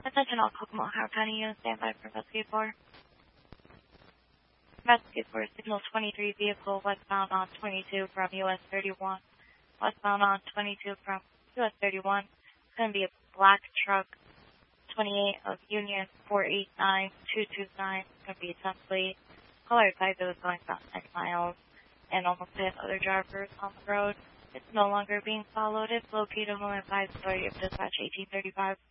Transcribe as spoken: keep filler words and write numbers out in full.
Attention all Kokomo, Howard County units, stand by for Investigate four. Investigate four, signal twenty-three, vehicle westbound on twenty-two from U S thirty-one. Westbound on twenty-two from U S thirty-one. It's going to be a black truck, twenty-eight of Union four eight nine two two nine. It's going to be a ten plate. Caller advised it was going about ten miles and almost hit other drivers on the road. It's no longer being followed. It's located on five story of dispatch eighteen thirty-five.